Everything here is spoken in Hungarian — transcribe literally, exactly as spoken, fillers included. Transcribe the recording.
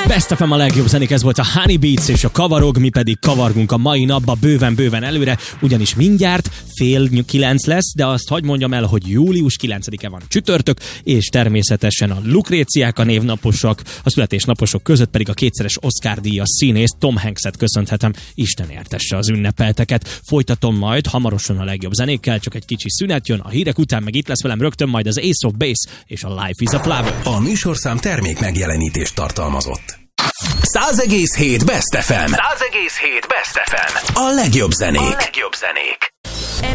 Best ef em a legjobb zenék, ez volt a Honey Beats és a Kavarog, mi pedig kavargunk a mai napba bőven-bőven előre, ugyanis mindjárt fél kilenc lesz, de azt hadd mondjam el, hogy július kilencedike van csütörtök, és természetesen a Lukréciák a névnaposok, a születésnaposok között pedig a kétszeres Oscar-díjas színész Tom Hanks-et köszönhetem, Isten értesse az ünnepelteket. Folytatom majd hamarosan a legjobb zenékkel, csak egy kicsi szünet jön, a hírek után meg itt lesz velem rögtön majd az Ace of Base és a Life is a Flower. A műsorszám termék megjelenítést tartalmazott. száz egész hét Best ef em. száz egész hét Best ef em. A legjobb zenék. A legjobb zenék.